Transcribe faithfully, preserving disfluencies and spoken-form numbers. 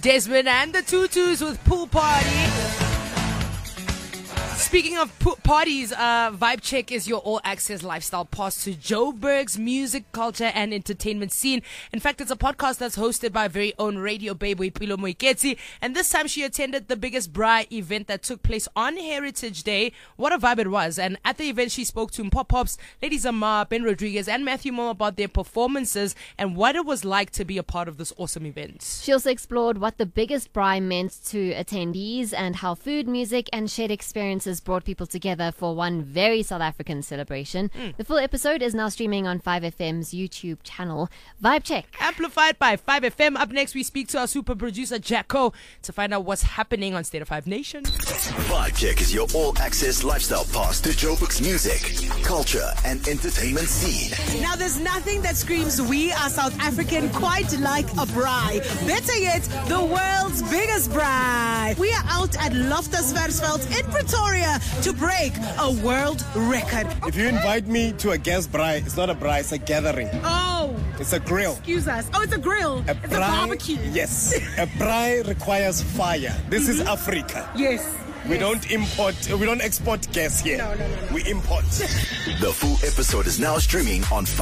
Desmond and the Tutus with Pool Party. Speaking of po- parties, uh, Vibe Check is your all-access lifestyle pass to Joburg's music, culture, and entertainment scene. In fact, it's a podcast that's hosted by our very own radio babe, Boipelo Moiketsi. And this time she attended the biggest Braai event that took place on Heritage Day. What a vibe it was. And at the event, she spoke to Pop Pops, Lady Zamar, Ben Rodriguez, and Matthew Mo about their performances and what it was like to be a part of this awesome event. She also explored what the biggest Braai meant to attendees and how food, music, and shared experiences brought people together for one very South African celebration. Mm. The full episode is now streaming on five F M's YouTube channel, Vibe Check. Amplified by five F M. Up next, we speak to our super producer, Jacko, to find out what's happening on State of Five Nation. Vibe Check is your all-access lifestyle pass to Joburg's music, culture, and entertainment scene. Now, there's nothing that screams we are South African quite like a braai. Better yet, the world's biggest braai. We are out at Loftus Versfeld in Pretoria to break a world record. If you invite me to a guest braai, it's not a braai, it's a gathering. Oh. It's a grill. Excuse us. Oh, it's a grill. A it's braai, a barbecue. Yes. A braai requires fire. This mm-hmm. is Africa. Yes. We yes. don't import, we don't export gas here. No, no, no, no. We import. The full episode is now streaming on